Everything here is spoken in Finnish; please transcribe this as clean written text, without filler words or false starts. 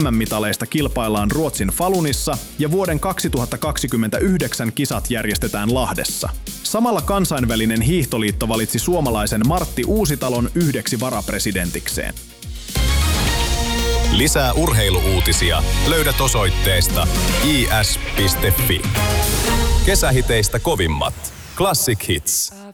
MM-mitaleista kilpaillaan Ruotsin Falunissa ja vuoden 2029 kisat järjestetään Lahdessa. Samalla kansainvälinen hiihtoliitto valitsi suomalaisen Martti Uusitalon yhdeksi varapresidentikseen. Lisää urheiluuutisia löydät osoitteesta is.fi. Kesähiteistä kovimmat. Classic Hits.